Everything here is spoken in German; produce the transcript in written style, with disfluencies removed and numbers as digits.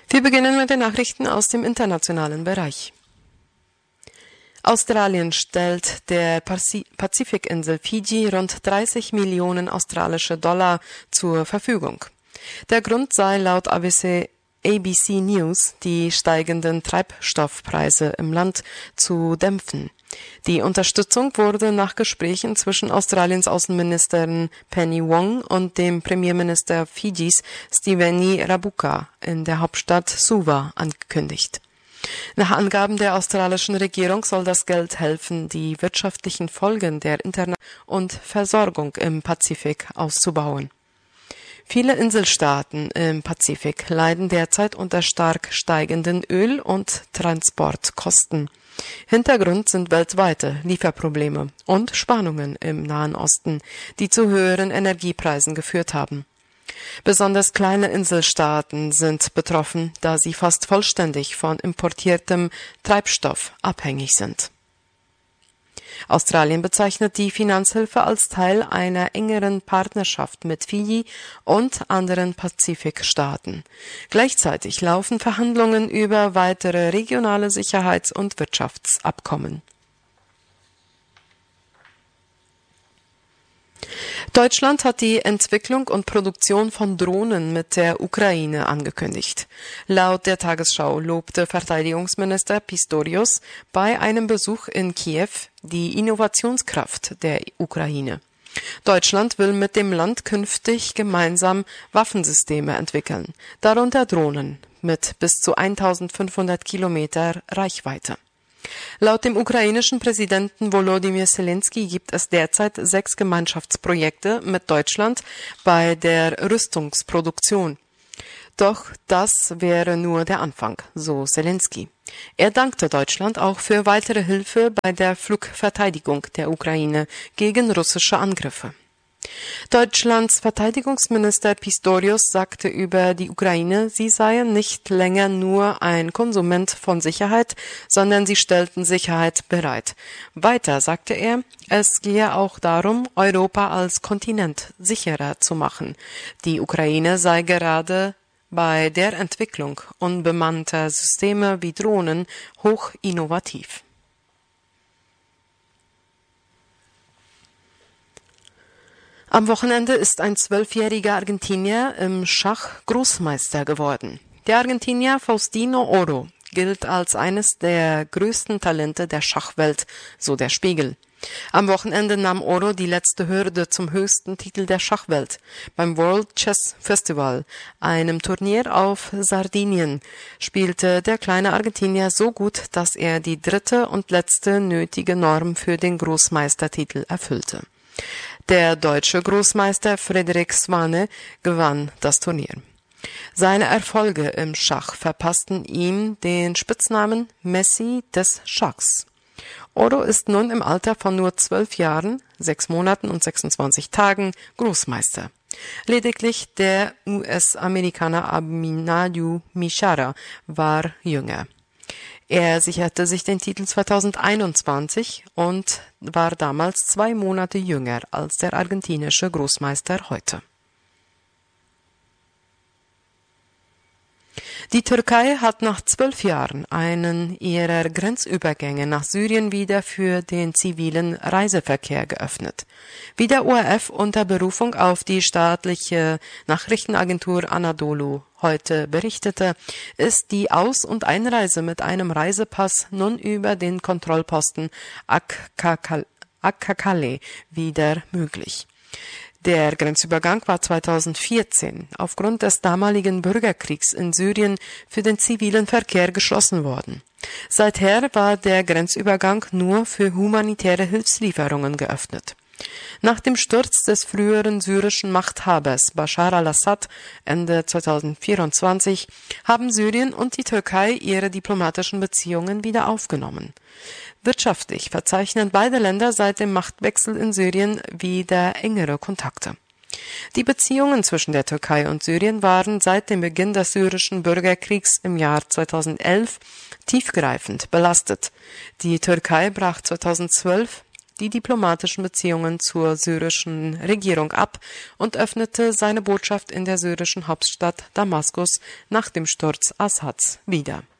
Wir beginnen mit den Nachrichten aus dem internationalen Bereich. Australien stellt der Pazifikinsel Fiji rund 30 Millionen australische Dollar zur Verfügung. Der Grund sei laut ABC News, die steigenden Treibstoffpreise im Land zu dämpfen. Die Unterstützung wurde nach Gesprächen zwischen Australiens Außenministerin Penny Wong und dem Premierminister Fijis Sitiveni Rabuka in der Hauptstadt Suva angekündigt. Nach Angaben der australischen Regierung soll das Geld helfen, die wirtschaftlichen Folgen der Internet- und Versorgung im Pazifik auszubauen. Viele Inselstaaten im Pazifik leiden derzeit unter stark steigenden Öl- und Transportkosten. Hintergrund sind weltweite Lieferprobleme und Spannungen im Nahen Osten, die zu höheren Energiepreisen geführt haben. Besonders kleine Inselstaaten sind betroffen, da sie fast vollständig von importiertem Treibstoff abhängig sind. Australien bezeichnet die Finanzhilfe als Teil einer engeren Partnerschaft mit Fiji und anderen Pazifikstaaten. Gleichzeitig laufen Verhandlungen über weitere regionale Sicherheits- und Wirtschaftsabkommen. Deutschland hat die Entwicklung und Produktion von Drohnen mit der Ukraine angekündigt. Laut der Tagesschau lobte Verteidigungsminister Pistorius bei einem Besuch in Kiew die Innovationskraft der Ukraine. Deutschland will mit dem Land künftig gemeinsam Waffensysteme entwickeln, darunter Drohnen mit bis zu 1500 Kilometer Reichweite. Laut dem ukrainischen Präsidenten Volodymyr Zelensky gibt es derzeit 6 Gemeinschaftsprojekte mit Deutschland bei der Rüstungsproduktion. Doch das wäre nur der Anfang, so Zelensky. Er dankte Deutschland auch für weitere Hilfe bei der Flugverteidigung der Ukraine gegen russische Angriffe. Deutschlands Verteidigungsminister Pistorius sagte über die Ukraine, sie seien nicht länger nur ein Konsument von Sicherheit, sondern sie stellten Sicherheit bereit. Weiter sagte er, es gehe auch darum, Europa als Kontinent sicherer zu machen. Die Ukraine sei gerade bei der Entwicklung unbemannter Systeme wie Drohnen hoch innovativ. Am Wochenende ist ein 12-jähriger Argentinier im Schach Großmeister geworden. Der Argentinier Faustino Oro gilt als eines der größten Talente der Schachwelt, so der Spiegel. Am Wochenende nahm Oro die letzte Hürde zum höchsten Titel der Schachwelt. Beim World Chess Festival, einem Turnier auf Sardinien, spielte der kleine Argentinier so gut, dass er die dritte und letzte nötige Norm für den Großmeistertitel erfüllte. Der deutsche Großmeister Frederik Swane gewann das Turnier. Seine Erfolge im Schach verpassten ihm den Spitznamen Messi des Schachs. Oro ist nun im Alter von nur 12 Jahren, 6 Monaten und 26 Tagen Großmeister. Lediglich der US-Amerikaner Abhinandu Mishra war jünger. Er sicherte sich den Titel 2021 und war damals 2 Monate jünger als der argentinische Großmeister heute. Die Türkei hat nach 12 Jahren einen ihrer Grenzübergänge nach Syrien wieder für den zivilen Reiseverkehr geöffnet. Wie der ORF unter Berufung auf die staatliche Nachrichtenagentur Anadolu heute berichtete, ist die Aus- und Einreise mit einem Reisepass nun über den Kontrollposten Akkale wieder möglich. Der Grenzübergang war 2014 aufgrund des damaligen Bürgerkriegs in Syrien für den zivilen Verkehr geschlossen worden. Seither war der Grenzübergang nur für humanitäre Hilfslieferungen geöffnet. Nach dem Sturz des früheren syrischen Machthabers Bashar al-Assad Ende 2024 haben Syrien und die Türkei ihre diplomatischen Beziehungen wieder aufgenommen. Wirtschaftlich verzeichnen beide Länder seit dem Machtwechsel in Syrien wieder engere Kontakte. Die Beziehungen zwischen der Türkei und Syrien waren seit dem Beginn des syrischen Bürgerkriegs im Jahr 2011 tiefgreifend belastet. Die Türkei brach 2012 die diplomatischen Beziehungen zur syrischen Regierung ab und öffnete seine Botschaft in der syrischen Hauptstadt Damaskus nach dem Sturz Assads wieder.